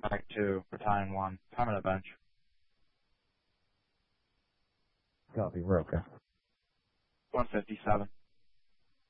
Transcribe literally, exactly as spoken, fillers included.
Mike two, battalion one, permanent bench. Copy, Roka. one fifty-seven.